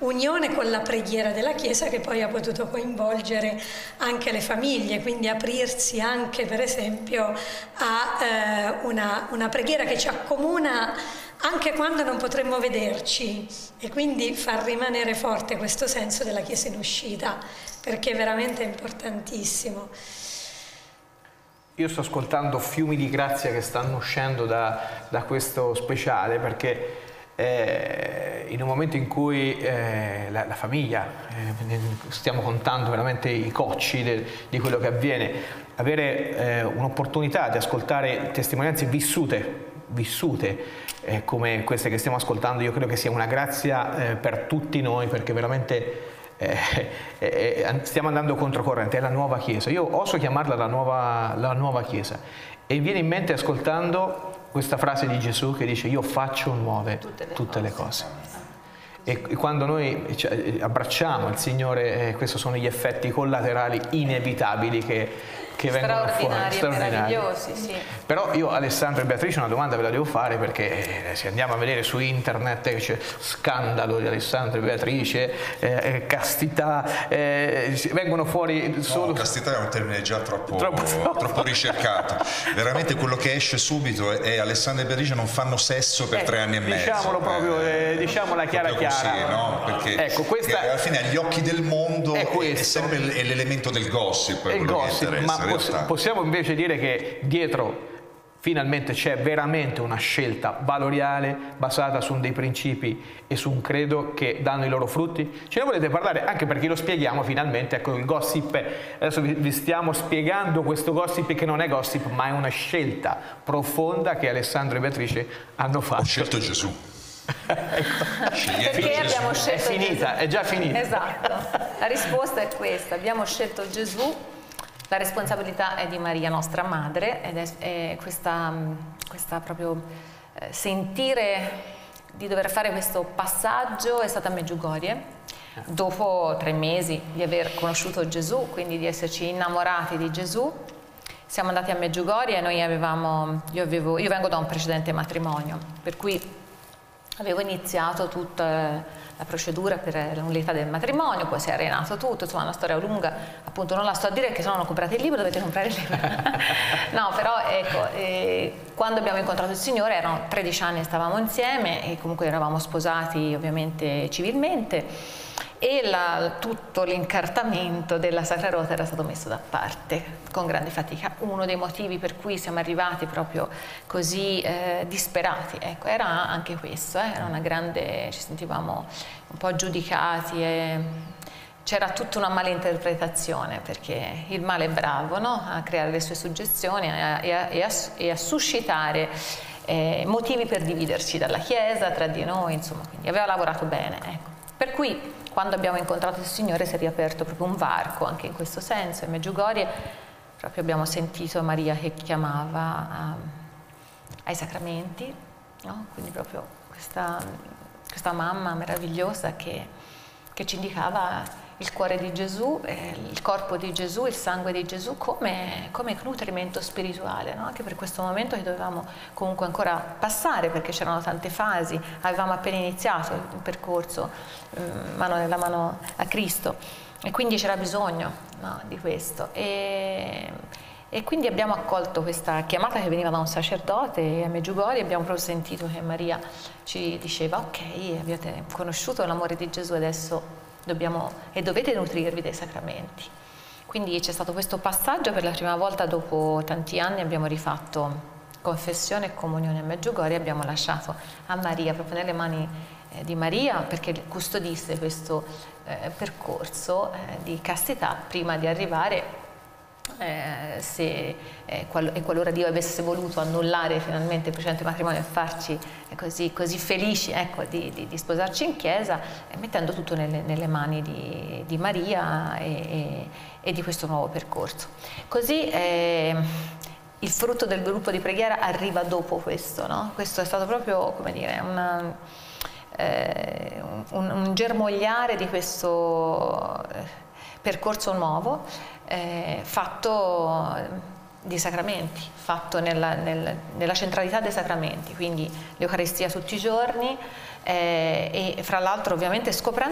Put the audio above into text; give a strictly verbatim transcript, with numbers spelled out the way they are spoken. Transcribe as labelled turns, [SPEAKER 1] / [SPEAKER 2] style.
[SPEAKER 1] unione con la preghiera della Chiesa, che poi ha potuto coinvolgere anche le famiglie, quindi aprirsi anche per esempio a eh, una, una preghiera che ci accomuna anche quando non potremmo vederci, e quindi far rimanere forte questo senso della Chiesa in uscita, perché è veramente importantissimo.
[SPEAKER 2] Io sto ascoltando fiumi di grazia che stanno uscendo da, da questo speciale, perché eh, in un momento in cui eh, la, la famiglia, eh, stiamo contando veramente i cocci de, di quello che avviene, avere eh, un'opportunità di ascoltare testimonianze vissute, vissute eh, come queste che stiamo ascoltando, io credo che sia una grazia eh, per tutti noi, perché veramente eh, eh, stiamo andando controcorrente, è la nuova Chiesa. Io oso chiamarla la nuova, la nuova Chiesa, e viene in mente ascoltando questa frase di Gesù che dice: io faccio nuove tutte le, tutte le cose. E quando noi abbracciamo il Signore, eh, questi sono gli effetti collaterali inevitabili che, che vengono fuori,
[SPEAKER 3] straordinari, meravigliosi, sì.
[SPEAKER 2] Però io, Alessandro e Beatrice, una domanda ve la devo fare, perché eh, se andiamo a vedere su internet eh, c'è scandalo di Alessandro e Beatrice, eh, castità, eh, vengono fuori solo...
[SPEAKER 4] No, castità è un termine già troppo,
[SPEAKER 2] troppo, troppo.
[SPEAKER 4] troppo ricercato. Veramente quello che esce subito è, è Alessandro e Beatrice non fanno sesso per eh, tre anni e mezzo.
[SPEAKER 2] Diciamolo proprio, eh, diciamola chiara chiara.
[SPEAKER 4] Così, no? Perché
[SPEAKER 2] ecco, questa...
[SPEAKER 4] alla fine agli occhi del mondo
[SPEAKER 2] è,
[SPEAKER 4] è sempre l'elemento del gossip.
[SPEAKER 2] È il gossip, ma poss possiamo invece dire che dietro finalmente c'è veramente una scelta valoriale basata su dei principi e su un credo che danno i loro frutti? Ce ne volete parlare? Anche perché lo spieghiamo finalmente, ecco, il gossip, adesso vi, vi stiamo spiegando questo gossip che non è gossip, ma è una scelta profonda che Alessandro e Beatrice hanno fatto.
[SPEAKER 4] Ho scelto Gesù.
[SPEAKER 2] Ecco.
[SPEAKER 3] Perché abbiamo scelto
[SPEAKER 2] È finita,
[SPEAKER 3] Gesù?
[SPEAKER 2] È già finita.
[SPEAKER 3] Esatto, la risposta è questa: abbiamo scelto Gesù, la responsabilità è di Maria, nostra madre, ed è, è questa, questa proprio eh, sentire di dover fare questo passaggio è stata a Medjugorje, dopo tre mesi di aver conosciuto Gesù, quindi di esserci innamorati di Gesù. Siamo andati a Medjugorje e noi avevamo, io, avevo, io vengo da un precedente matrimonio, per cui avevo iniziato tutta la procedura per l'annullità del matrimonio, poi si è arenato tutto, insomma una storia lunga, appunto non la sto a dire, perché se no non comprate il libro, dovete comprare il libro. No, però ecco, eh, quando abbiamo incontrato il Signore erano tredici anni, stavamo insieme e comunque eravamo sposati ovviamente civilmente, e la, tutto l'incartamento della Sacra Rota era stato messo da parte con grande fatica. Uno dei motivi per cui siamo arrivati proprio così eh, disperati, ecco, era anche questo, eh, era una grande, ci sentivamo un po' giudicati e c'era tutta una malinterpretazione, perché il male è bravo, no? A creare le sue suggestioni e a, e a, e a, e a suscitare eh, motivi per dividerci dalla Chiesa, tra di noi, insomma, quindi aveva lavorato bene, ecco. Per cui quando abbiamo incontrato il Signore si è riaperto proprio un varco anche in questo senso. In Medjugorje proprio abbiamo sentito Maria che chiamava a, ai sacramenti, no? Quindi proprio questa, questa mamma meravigliosa che, che ci indicava il cuore di Gesù, eh, il corpo di Gesù, il sangue di Gesù come, come nutrimento spirituale, no? Anche per questo momento che dovevamo comunque ancora passare, perché c'erano tante fasi, avevamo appena iniziato il percorso eh, mano nella mano a Cristo, e quindi c'era bisogno, no, di questo. E, e quindi abbiamo accolto questa chiamata che veniva da un sacerdote a Medjugorje, e abbiamo proprio sentito che Maria ci diceva: ok, avete conosciuto l'amore di Gesù, adesso dobbiamo e dovete nutrirvi dei sacramenti. Quindi c'è stato questo passaggio, per la prima volta dopo tanti anni abbiamo rifatto confessione e comunione a Medjugorje, abbiamo lasciato a Maria, proprio nelle mani eh, di Maria, perché custodisse questo eh, percorso eh, di castità prima di arrivare, Eh, se eh, qual e qualora Dio avesse voluto annullare finalmente il precedente matrimonio e farci eh, così, così felici, ecco, di, di, di sposarci in chiesa, eh, mettendo tutto nelle, nelle mani di, di Maria e, e, e di questo nuovo percorso. Così eh, il frutto del gruppo di preghiera arriva dopo questo, no? Questo è stato proprio, come dire, una, eh, un, un germogliare di questo eh, percorso nuovo, eh, fatto di sacramenti, fatto nella, nel, nella centralità dei sacramenti, quindi l'Eucaristia tutti i giorni, eh, e fra l'altro ovviamente scoprendo